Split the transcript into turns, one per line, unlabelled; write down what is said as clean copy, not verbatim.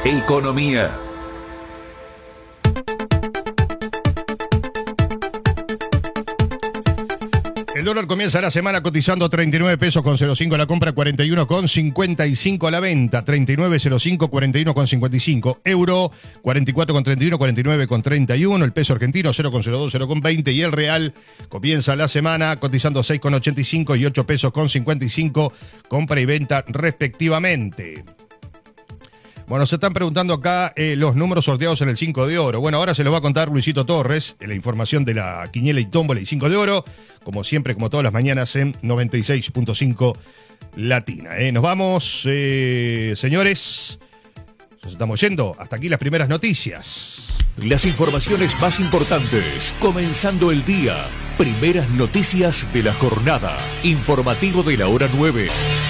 Economía.
El dólar comienza la semana cotizando 39 pesos con 05 a la compra, 41 con 55 a la venta, 39.05, 41 con 55. Euro, 44 con 31, 49 con 31. El peso argentino, 0,02, 0,20. Y el real comienza la semana cotizando 6 con 85 y 8 pesos con 55, compra y venta respectivamente. Bueno, se están preguntando acá los números sorteados en el 5 de oro. Bueno, ahora se los va a contar Luisito Torres, la información de la quiniela y tómbola y 5 de oro, como siempre, como todas las mañanas en 96.5 Latina. Nos vamos, señores. Nos estamos yendo. Hasta aquí las primeras noticias.
Las informaciones más importantes. Comenzando el día. Primeras noticias de la jornada. Informativo de la hora 9.